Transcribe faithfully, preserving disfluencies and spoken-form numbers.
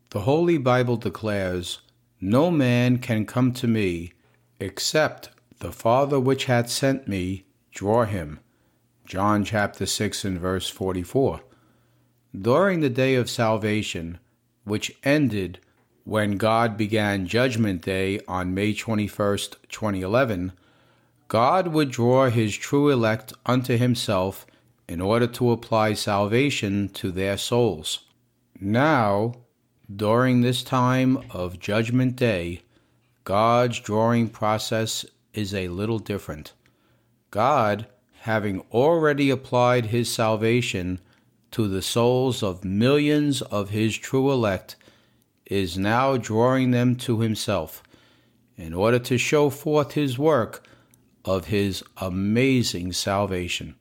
The Holy Bible declares, "No man can come to me, except the Father which hath sent me draw him." John chapter six and verse forty-four. During the day of salvation, which ended when God began Judgment Day on May twenty-first, twenty eleven, God would draw his true elect unto himself in order to apply salvation to their souls. Now, during this time of Judgment Day, God's drawing process is a little different. God, having already applied his salvation to the souls of millions of his true elect, is now drawing them to himself in order to show forth his work of his amazing salvation.